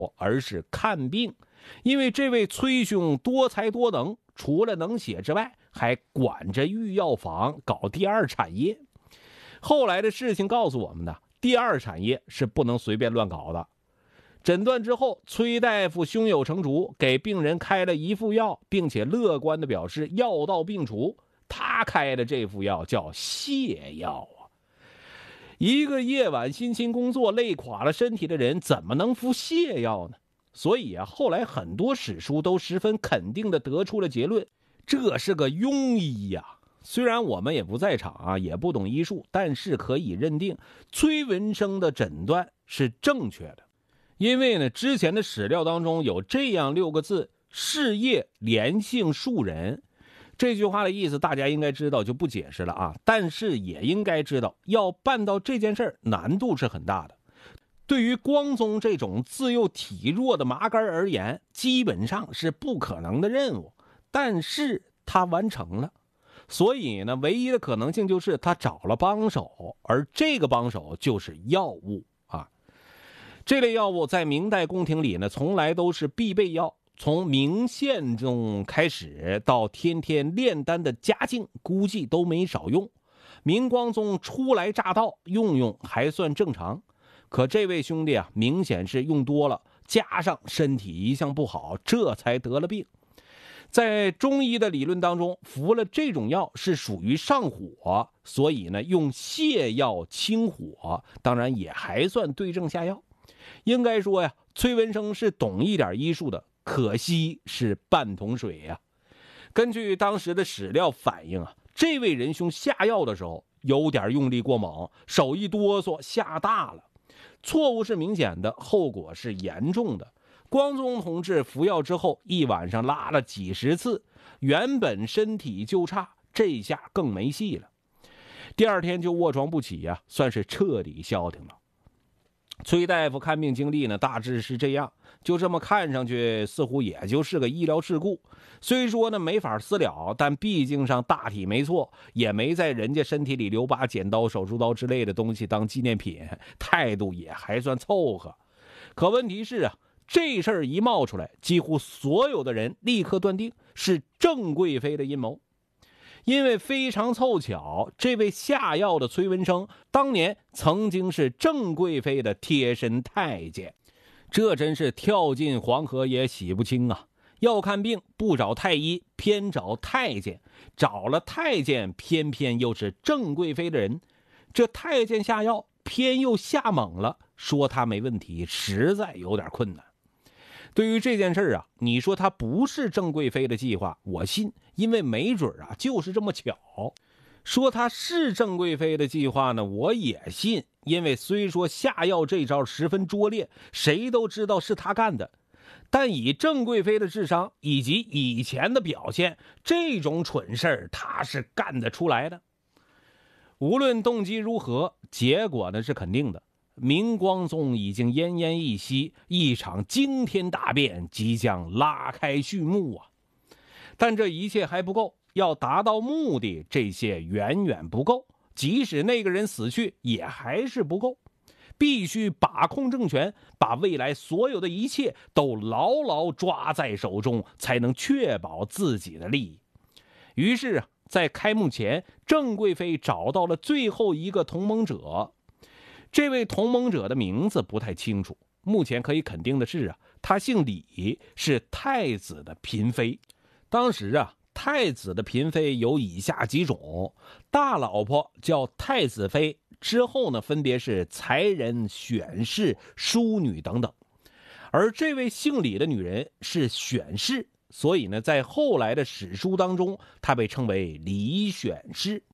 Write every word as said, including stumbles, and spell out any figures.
而是看病。因为这位崔兄多才多能，除了能写之外，还管着御药房搞第二产业。后来的事情告诉我们呢，第二产业是不能随便乱搞的。诊断之后，崔大夫胸有成竹，给病人开了一副药，并且乐观地表示药到病除。他开的这副药叫泻药啊！一个夜晚辛勤工作累垮了身体的人，怎么能服泻药呢？所以啊，后来很多史书都十分肯定地得出了结论，这是个庸医呀、啊。虽然我们也不在场啊，也不懂医术，但是可以认定崔文生的诊断是正确的。因为呢，之前的史料当中有这样六个字：事业连姓数人。这句话的意思大家应该知道，就不解释了啊。但是也应该知道，要办到这件事儿难度是很大的。对于光宗这种自幼体弱的麻杆而言，基本上是不可能的任务，但是他完成了。所以呢，唯一的可能性就是他找了帮手，而这个帮手就是药物啊。这类药物在明代宫廷里呢，从来都是必备药。从明宪宗开始到天天炼丹的嘉靖，估计都没少用。明光宗初来乍到，用用还算正常。可这位兄弟啊，明显是用多了，加上身体一向不好，这才得了病。在中医的理论当中，服了这种药是属于上火，所以呢，用泻药清火，当然也还算对症下药。应该说呀，崔文生是懂一点医术的，可惜是半桶水呀。根据当时的史料反映啊，这位仁兄下药的时候有点用力过猛，手一哆嗦，下大了。错误是明显的，后果是严重的。光宗同志服药之后，一晚上拉了几十次，原本身体就差，这下更没戏了。第二天就卧床不起呀、啊，算是彻底消停了。崔大夫看病经历呢，大致是这样，就这么看上去似乎也就是个医疗事故。虽说呢没法私了，但毕竟上大体没错，也没在人家身体里留把剪刀、手术刀之类的东西当纪念品，态度也还算凑合。可问题是啊，这事儿一冒出来，几乎所有的人立刻断定是郑贵妃的阴谋。因为非常凑巧，这位下药的崔文生当年曾经是郑贵妃的贴身太监，这真是跳进黄河也洗不清啊！要看病不找太医，偏找太监，找了太监偏偏又是郑贵妃的人，这太监下药偏又下猛了，说他没问题实在有点困难。对于这件事啊，你说他不是郑贵妃的计划，我信，因为没准啊就是这么巧。说他是郑贵妃的计划呢，我也信，因为虽说下药这招十分拙劣，谁都知道是他干的，但以郑贵妃的智商以及以前的表现，这种蠢事儿他是干得出来的。无论动机如何，结果呢是肯定的。明光宗已经奄奄一息，一场惊天大变即将拉开序幕啊！但这一切还不够，要达到目的，这些远远不够。即使那个人死去，也还是不够。必须把控政权，把未来所有的一切都牢牢抓在手中，才能确保自己的利益。于是啊，在开幕前，郑贵妃找到了最后一个同盟者。这位同盟者的名字不太清楚，目前可以肯定的是啊，他姓李，是太子的嫔妃。当时啊，太子的嫔妃有以下几种：大老婆叫太子妃，之后呢，分别是才人、选氏、淑女等等。而这位姓李的女人是选氏，所以呢，在后来的史书当中，她被称为李选氏。